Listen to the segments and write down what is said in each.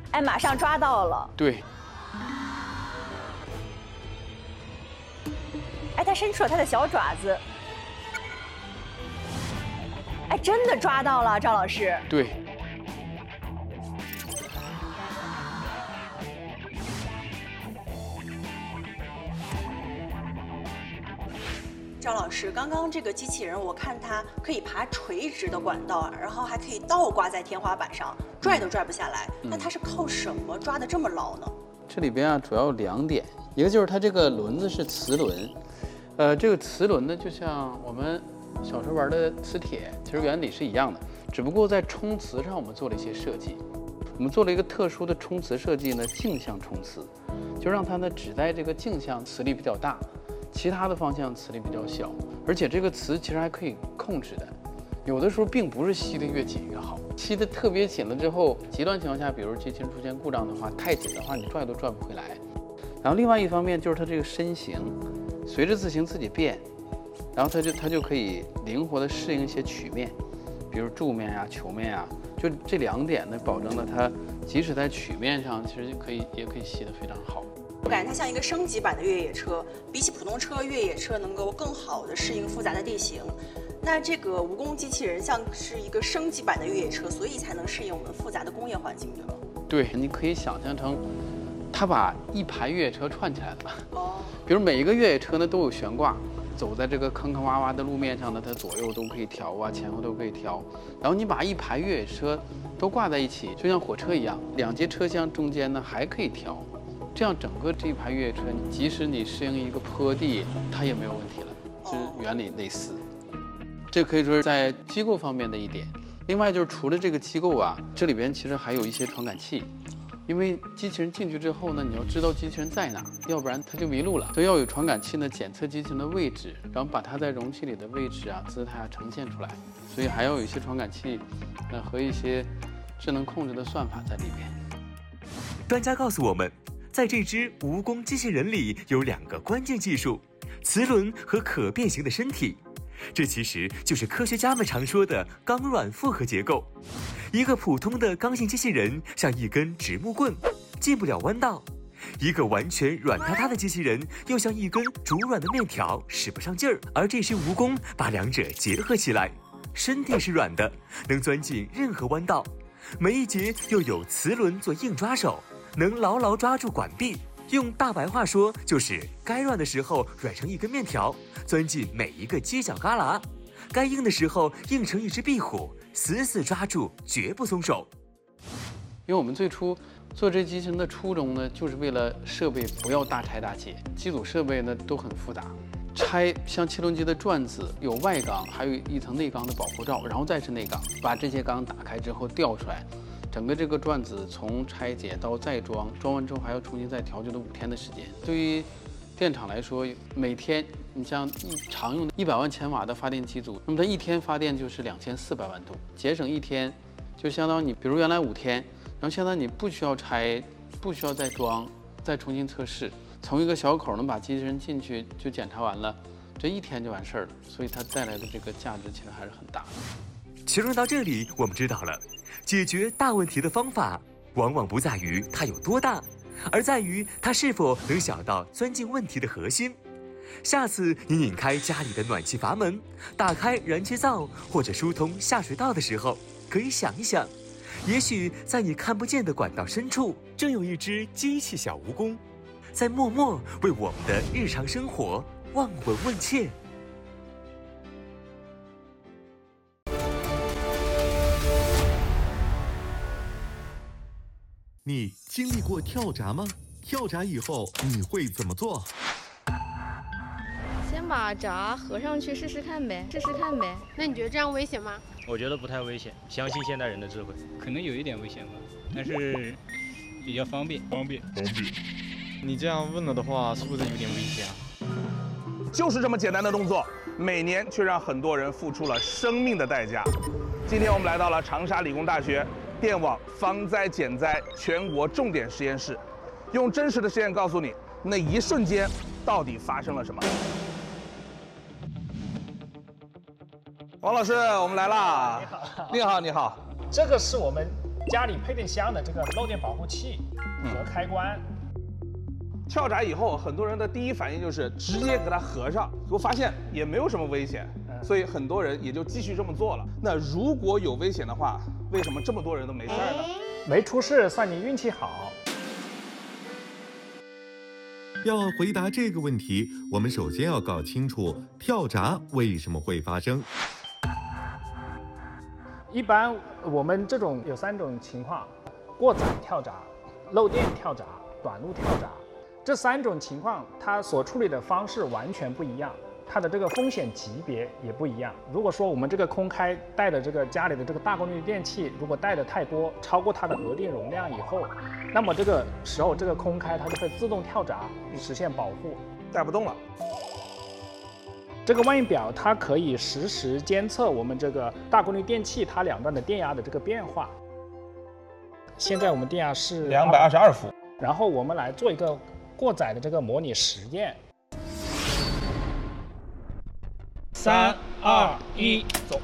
哎，马上抓到了。 对。 哎，他伸出了他的小爪子。哎，真的抓到了，赵老师。 对。 赵老师，刚刚这个机器人，我看它可以爬垂直的管道，然后还可以倒挂在天花板上，拽都拽不下来。那它是靠什么抓得这么牢呢？ 这里边啊，主要有2点，一个就是它这个轮子是磁轮，这个磁轮呢，就像我们小时候玩的磁铁，其实原理是一样的，只不过在冲磁上我们做了一些设计。我们做了一个特殊的冲磁设计呢，径向冲磁，就让它呢只在这个径向磁力比较大。其他的方向磁力比较小，而且这个磁其实还可以控制的，有的时候并不是吸得越紧越好，吸得特别紧了之后，极端情况下，比如机器人出现故障的话，太紧的话你拽都拽不回来。然后另外一方面就是它这个身形，随着自行自己变，然后它就可以灵活地适应一些曲面，比如柱面啊、球面啊，就这2点呢，保证了它即使在曲面上，其实也可以吸得非常好。 我感觉它像一个升级版的越野车，比起普通车，越野车能够更好地适应复杂的地形。那这个蜈蚣机器人像是一个升级版的越野车，所以才能适应我们复杂的工业环境，对吧？ 对，你可以想象成，它把一排越野车串起来了。 哦。 比如每一个越野车呢都有悬挂，走在这个坑坑洼洼的路面上呢，它左右都可以调啊，前后都可以调。然后你把一排越野车都挂在一起，就像火车一样，2节车厢中间呢还可以调。这样整个这一排越野车，即使你适应一个坡地，它也没有问题了，就是原理类似。这可以说是在机构方面的一点。另外就是除了这个机构啊，这里边其实还有一些传感器，因为机器人进去之后呢，你要知道机器人在哪，要不然它就迷路了。所以要有传感器呢，检测机器人的位置，然后把它在容器里的位置啊、姿态啊呈现出来。所以还要有一些传感器，和一些智能控制的算法在里边。 专家告诉我们，在这只蜈蚣机器人里有2个关键技术：磁轮和可变形的身体。这其实就是科学家们常说的钢软复合结构。一个普通的刚性机器人像一根直木棍，进不了弯道；一个完全软塌塌的机器人又像一根煮软的面条，使不上劲儿。而这只蜈蚣把2者结合起来，身体是软的，能钻进任何弯道；每一节又有磁轮做硬抓手，能牢牢抓住管壁。用大白话说，就是该软的时候软成一根面条，钻进每一个犄角旮旯；该硬的时候硬成一只壁虎，死死抓住，绝不松手。 因为我们最初做这机器人的初衷呢，就是为了设备不要大拆大卸，机组设备呢都很复杂，拆像汽轮机的转子有外缸，还有一层内缸的保护罩，然后再是内缸，把这些缸打开之后调出来。整个这个转子从拆解到再装，装完之后还要重新再调，就得5天的时间。对于电厂来说，每天你像常用的100万千瓦的发电机组，那么它1天发电就是2400万度，节省1天，就相当于你比如原来5天，然后现在你不需要拆，不需要再装，再重新测试，从一个小口能把机器人进去就检查完了，这1天就完事儿了。所以它带来的这个价值其实还是很大的。 形容到这里，我们知道了，解决大问题的方法，往往不在于它有多大，而在于它是否能小到钻进问题的核心。下次你拧开家里的暖气阀门，打开燃气灶或者疏通下水道的时候，可以想一想，也许在你看不见的管道深处，正有一只机器小蜈蚣，在默默为我们的日常生活望闻问切。 你经历过跳闸吗？跳闸以后你会怎么做？ 先把闸合上去试试看呗。 那你觉得这样危险吗？ 我觉得不太危险，相信现代人的智慧。 可能有一点危险吧，但是比较方便。 你这样问了的话，是不是有点危险啊？ 就是这么简单的动作，每年却让很多人付出了生命的代价。今天我们来到了长沙理工大学电网防灾减灾全国重点实验室，用真实的实验告诉你，那一瞬间到底发生了什么。王老师，我们来啦！你好。 这个是我们家里配电箱的这个漏电保护器和开关。 跳闸以后，很多人的第一反应就是直接给它合上，结果发现也没有什么危险，所以很多人也就继续这么做了。那如果有危险的话，为什么这么多人都没事呢？ 没出事算你运气好。 要回答这个问题，我们首先要搞清楚跳闸为什么会发生。 一般我们这种有3种情况：过载跳闸、漏电跳闸、短路跳闸。这3种情况，它所处理的方式完全不一样，它的这个风险级别也不一样。如果说我们这个空开带的这个家里的这个大功率电器，如果带的太多，超过它的额定容量以后，那么这个时候这个空开它就会自动跳闸，实现保护， 带不动了。 这个万应表它可以实时监测我们这个大功率电器它两端的电压的这个变化。现在我们电压是 222伏， 然后我们来做一个过载的这个模拟实验。3、2、1，走。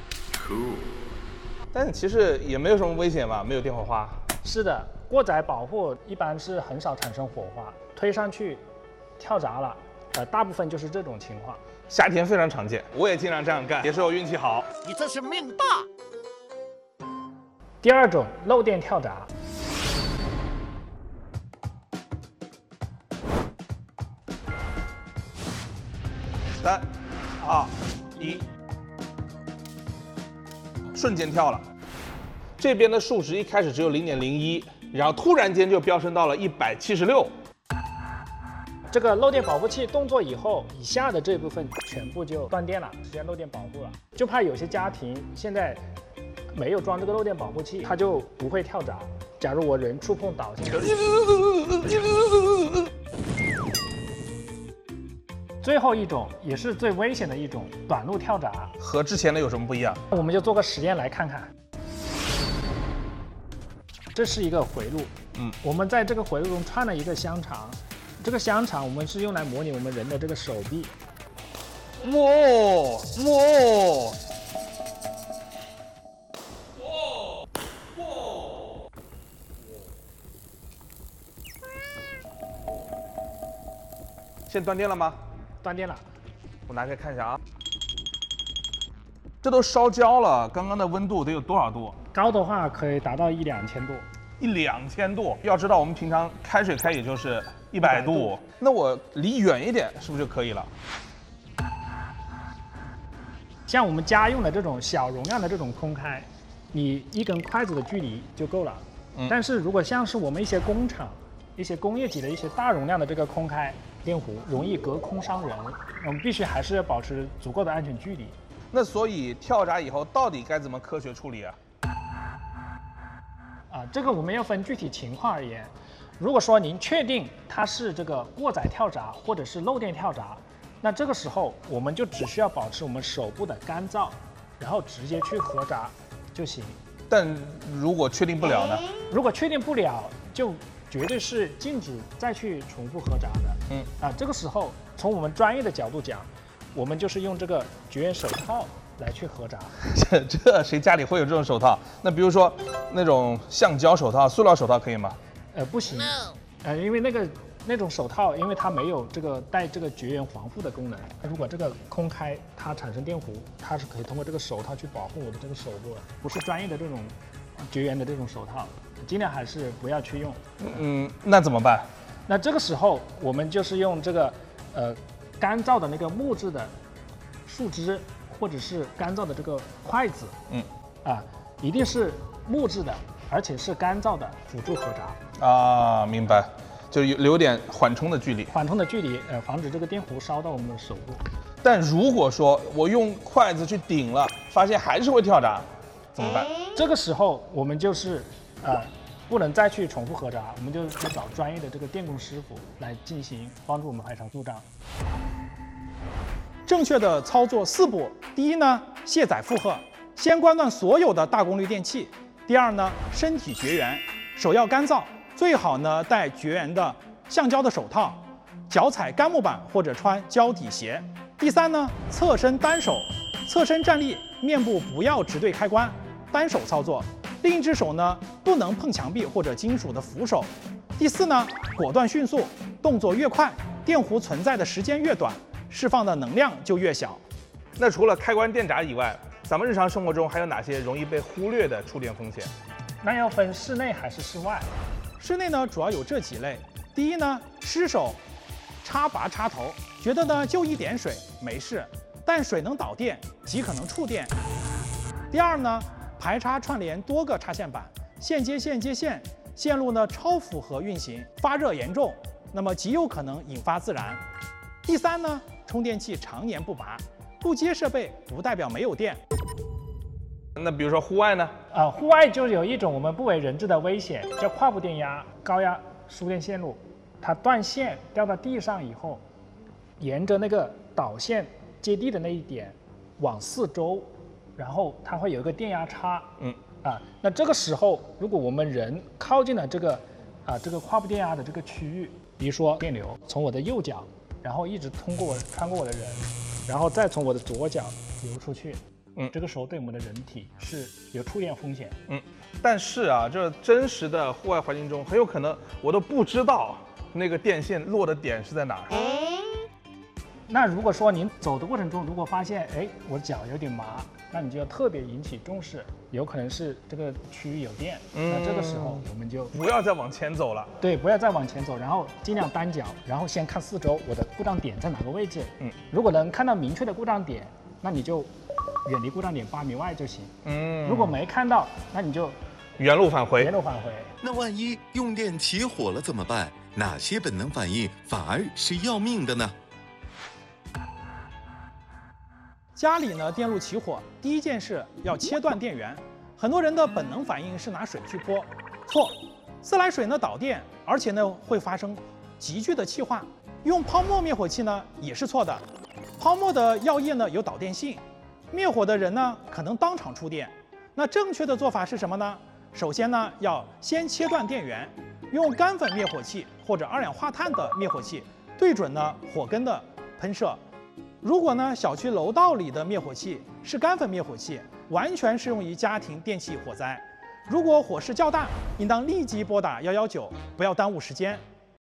但是其实也没有什么危险吧，没有电火花。 是的，过载保护一般是很少产生火花，推上去跳闸了，大部分就是这种情况。 夏天非常常见，我也经常这样干，也是我运气好。 你这是命大。 第2种漏电跳闸。 3、2、1，瞬间跳了。这边的数值一开始只有0.01，然后突然间就飙升到了176。 这个漏电保护器动作以后，以下的这部分全部就断电了，实现漏电保护了。就怕有些家庭现在没有装这个漏电保护器，它就不会跳闸。假如我人触碰导线，最后一种也是最危险的一种短路跳闸， 和之前的有什么不一样？ 我们就做个实验来看看。这是一个回路，我们在这个回路中串了一个香肠，这个香肠我们是用来模拟我们人的这个手臂。 哇！现在断电了吗？ 断电了。 我拿开看一下啊。这都烧焦了，刚刚的温度得有多少度？ 高的话可以达到1-2000度。 1-2000度，要知道我们平常开水开也就是100度，那我离远一点是不是就可以了？ 像我们家用的这种小容量的这种空开，你1根筷子的距离就够了。但是如果像是我们一些工厂、一些工业级的一些大容量的这个空开电弧，容易隔空伤人，我们必须还是要保持足够的安全距离。 那所以跳闸以后到底该怎么科学处理啊？ 这个我们要分具体情况而言。如果说您确定它是这个过载跳闸或者是漏电跳闸，那这个时候我们就只需要保持我们手部的干燥，然后直接去合闸就行。 但如果确定不了呢？ 如果确定不了，就绝对是禁止再去重复合闸的。这个时候从我们专业的角度讲，我们就是用这个绝缘手套来去合闸。 这谁家里会有这种手套？那比如说那种橡胶手套、塑料手套可以吗？ 不行。因为那种手套，因为它没有这个带这个绝缘防护的功能。如果这个空开它产生电弧，它是可以通过这个手套去保护我的这个手部的，不是专业的这种绝缘的这种手套，尽量还是不要去用。 那怎么办？ 那这个时候我们就是用这个干燥的那个木质的树枝，或者是干燥的这个筷子，一定是木质的，而且是干燥的，辅助合闸。 明白。就留点缓冲的距离， 防止这个电弧烧到我们的手部。 但如果说我用筷子去顶了，发现还是会跳闸，怎么办？ 这个时候我们就是不能再去重复合闸，我们就去找专业的这个电工师傅来进行帮助我们排查故障。 正确的操作4步：第一呢，卸载负荷，先关断所有的大功率电器；第二呢，身体绝缘，手要干燥。最好呢戴绝缘的橡胶的手套，脚踩干木板或者穿胶底鞋。第3呢，侧身单手，侧身站立，面部不要直对开关，单手操作。 另一只手呢不能碰墙壁或者金属的扶手。第4呢，果断迅速，动作越快，电弧存在的时间越短，释放的能量就越小。 那除了开关电闸以外，咱们日常生活中还有哪些容易被忽略的触电风险？ 那要分室内还是室外？ 室内呢主要有这几类。第一呢，失手插拔插头，觉得呢就一点水没事，但水能导电，极可能触电。第二呢，排插串联多个插线板，线接线接线，线路呢超负荷运行，发热严重，那么极有可能引发自燃。第三呢，充电器常年不拔，不接设备不代表没有电。 那比如说户外呢？ 户外就有一种我们不为人知的危险，叫跨步电压高压输电线路，它断线掉到地上以后，沿着那个导线接地的那一点往4周，然后它会有一个电压差。那这个时候，如果我们人靠近了这个跨步电压的这个区域，比如说电流从我的右脚，然后一直穿过我的人，然后再从我的左脚流出去。这个时候对我们的人体是有触电风险。 但是啊，这真实的户外环境中，很有可能我都不知道那个电线落的点是在哪儿。 那如果说您走的过程中，如果发现我脚有点麻，那你就要特别引起重视，有可能是这个区域有电。那这个时候我们就不要再往前走了。 对，不要再往前走，然后尽量单脚，然后先看4周我的故障点在哪个位置。如果能看到明确的故障点，那你就远离故障点8米外就行。如果没看到，那你就原路返回。 那万一用电起火了怎么办？哪些本能反应反而是要命的呢？ 家里呢电路起火，第一件事要切断电源。很多人的本能反应是拿水去泼，错。自来水呢导电，而且呢会发生急剧的气化。用泡沫灭火器呢也是错的。泡沫的药液呢有导电性，灭火的人呢可能当场触电。那正确的做法是什么呢？首先呢要先切断电源，用干粉灭火器或者2氧化碳的灭火器对准呢火根的喷射。如果呢小区楼道里的灭火器是干粉灭火器，完全适用于家庭电器火灾。如果火势较大，应当立即拨打119，不要耽误时间。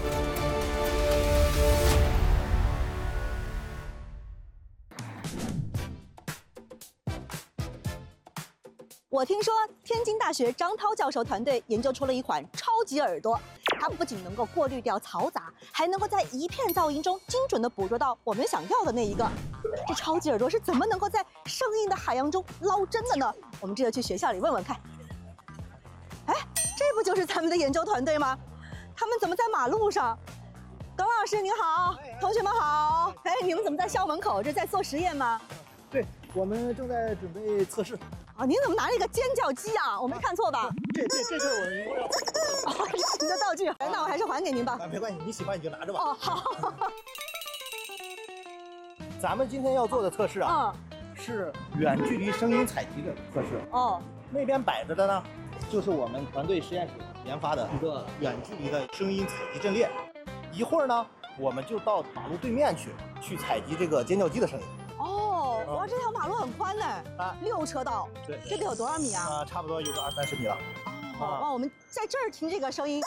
我听说天津大学张涛教授团队研究出了一款超级耳朵，它不仅能够过滤掉嘈杂，还能够在一片噪音中精准地捕捉到我们想要的那一个。这超级耳朵是怎么能够在声音的海洋中捞针的呢？我们这就去学校里问问看。这不就是咱们的研究团队吗？他们怎么在马路上？董老师您好，同学们好。你们怎么在校门口？这在做实验吗？ 对，我们正在准备测试。 您怎么拿了一个尖叫鸡啊？我没看错吧？ 这就是我们是您的道具，那我还是还给您吧。 没关系，你喜欢你就拿着吧。 好。 咱们今天要做的测试啊，是远距离声音采集的测试。那边摆着的呢，就是我们团队实验室研发的一个远距离的声音采集阵列。一会儿呢，我们就到马路对面去采集这个尖叫鸡的声音。 哇，这条马路很宽呢，6车道。 对， 这得有多少米啊？ 差不多有个20-30米了。 哇，我们在这儿听这个声音，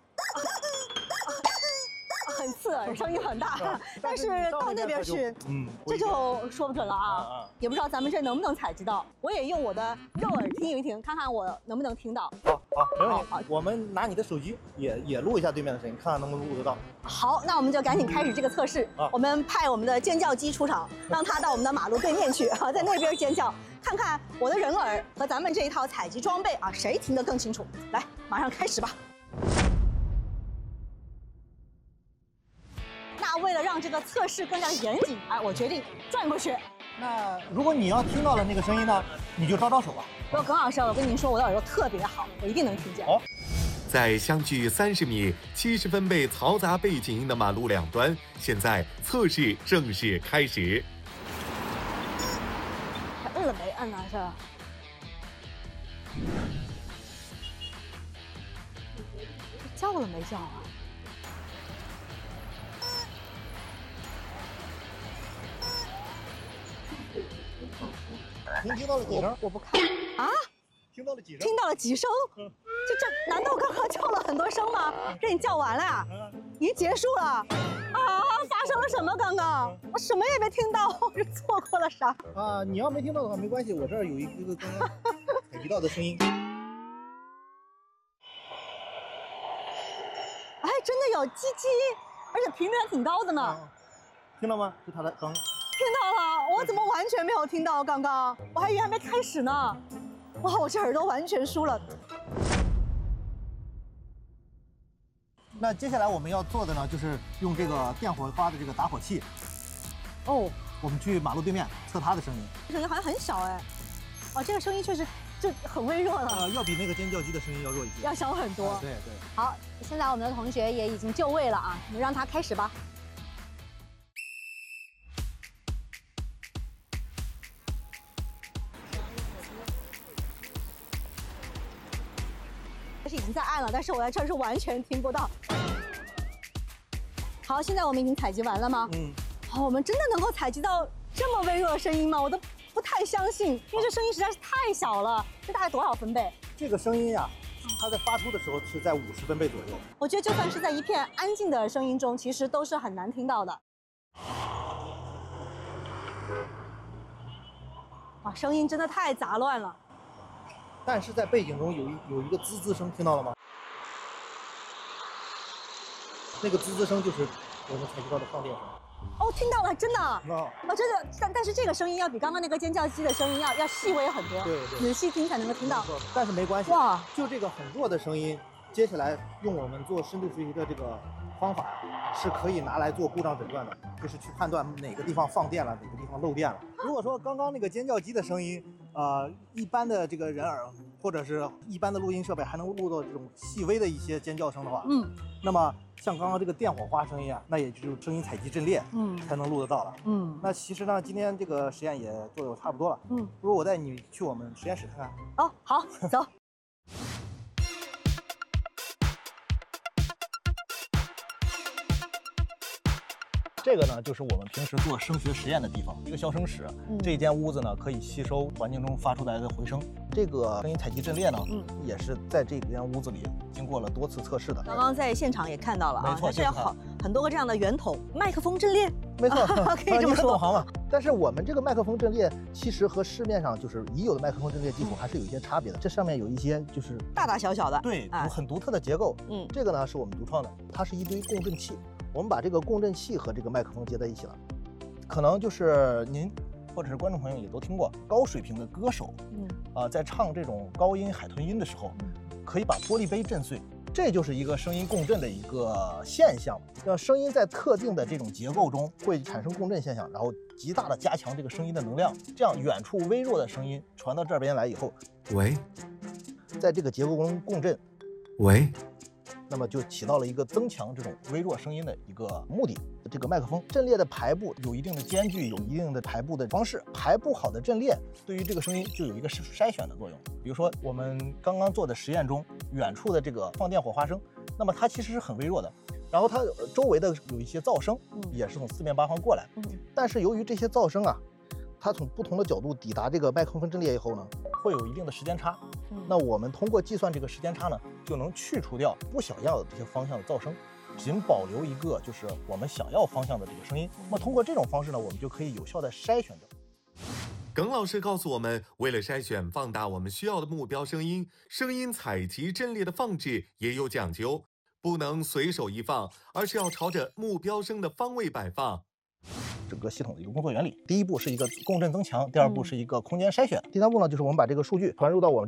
很刺耳，声音很大。但是到那边去，这就说不准了啊。也不知道咱们这能不能采集到。我也用我的肉耳听一听，看看我能不能听到。 好，没问题。我们拿你的手机也录一下对面的声音，看看能不能录得到。 好，那我们就赶紧开始这个测试。我们派我们的尖叫鸡出场，让它到我们的马路对面去，在那边尖叫，看看我的人耳和咱们这一套采集装备谁听得更清楚。来，马上开始吧。那为了让这个测试更加严谨，我决定转过去。 那如果你要听到了那个声音呢，你就招手吧。 耿老师，我跟您说，我的耳朵特别好，我一定能听见。 在相距30米、70分贝嘈杂背景音的马路两端，现在测试正式开始。 摁了没摁啊？是。叫了没叫啊？ 您听到了几声？ 我不看啊。 听听到了几声？ 听到了几声？这难道刚刚叫了很多声吗？这你叫完了呀？已经结束了啊？发生了什么？刚刚我什么也没听到，我是错过了啥？ 啊，你要没听到的话没关系，我这儿有一个刚刚采集到的声音。 哎，真的有叽叽，而且频率还挺高的呢。 听到吗？是它的刚。 听到了，我怎么完全没有听到？刚刚我还以为还没开始呢。哇，我这耳朵完全输了。 那接下来我们要做的呢，就是用这个电火花的这个打火器。 哦， 我们去马路对面测它的声音。 声音好像很小哎。哦，这个声音确实就很微弱了。 要比那个尖叫鸡的声音要弱一些， 要小很多。 对对。 好，现在我们的同学也已经就位了啊，我们让他开始吧。已经在按了，但是我在这儿是完全听不到。好，现在我们已经采集完了吗？好，我们真的能够采集到这么微弱的声音吗？我都不太相信，因为这声音实在是太小了。这大概多少分贝？ 这个声音呀，它在发出的时候是在50分贝左右。 我觉得就算是在一片安静的声音中，其实都是很难听到的。哇，声音真的太杂乱了。 但是在背景中有一个滋滋声，听到了吗？那个滋滋声就是我们采集到的放电声。 哦，听到了，真的。真的，但是这个声音要比刚刚那个尖叫鸡的声音要细微很多。对，仔细听才能够听到。 但是没关系。 哇， 就这个很弱的声音，接下来用我们做深度学习的这个方法，是可以拿来做故障诊断的，就是去判断哪个地方放电了，哪个地方漏电了。如果说刚刚那个尖叫鸡的声音，一般的这个人耳或者是一般的录音设备还能录到这种细微的一些尖叫声的话，那么像刚刚这个电火花声音啊，那也就是声音采集阵列，才能录得到了。那其实呢，今天这个实验也做得差不多了。不如我带你去我们实验室看看。 哦，好，走。 这个呢，就是我们平时做声学实验的地方，一个消声室。这一间屋子呢，可以吸收环境中发出来的回声。这个声音采集阵列呢，也是在这间屋子里经过了多次测试的。 刚刚在现场也看到了啊， 没错， 这有很多个这样的圆筒，麦克风阵列。 没错， 可以这么说。 懂行嘛？但是我们这个麦克风阵列其实和市面上就是已有的麦克风阵列技术还是有一些差别的。这上面有一些就是大大小小的， 对，有很独特的结构。这个呢是我们独创的，它是一堆共振器。我们把这个共振器和这个麦克风接在一起了，可能就是您或者是观众朋友也都听过，高水平的歌手，在唱这种高音海豚音的时候，可以把玻璃杯震碎，这就是一个声音共振的一个现象。让声音在特定的这种结构中会产生共振现象，然后极大的加强这个声音的能量，这样远处微弱的声音传到这边来以后， 喂， 在这个结构中共振， 喂。 那么就起到了一个增强这种微弱声音的一个目的。这个麦克风阵列的排布有一定的间距，有一定的排布的方式。排布好的阵列对于这个声音就有一个筛选的作用。比如说我们刚刚做的实验中，远处的这个放电火花声，那么它其实是很微弱的，然后它周围的有一些噪声也是从四面八方过来。但是由于这些噪声啊，它从不同的角度抵达这个麦克风阵列以后呢，会有一定的时间差。那我们通过计算这个时间差呢，就能去除掉不想要的这些方向的噪声，仅保留一个就是我们想要方向的这个声音。那么通过这种方式呢，我们就可以有效的筛选掉。 耿老师告诉我们，为了筛选放大我们需要的目标声音，声音采集阵列的放置也有讲究，不能随手一放，而是要朝着目标声的方位摆放。 整个系统的一个工作原理，第一步是一个共振增强，第二步是一个空间筛选，第三步呢就是我们把这个数据传入到我们